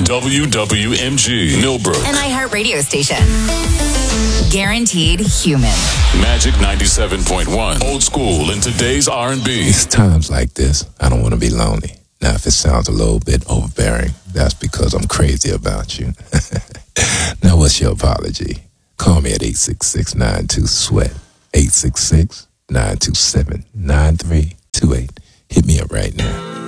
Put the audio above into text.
WWMG, Millbrook. An iHeart radio station. Guaranteed human. Magic 97.1. Old school in today's R&B. It's times like this, I don't want to be lonely. Now, if it sounds a little bit overbearing, that's because I'm crazy about you. Now, what's your apology? Call me at 866-92-SWEAT. 866-927-9328. Hit me up right now.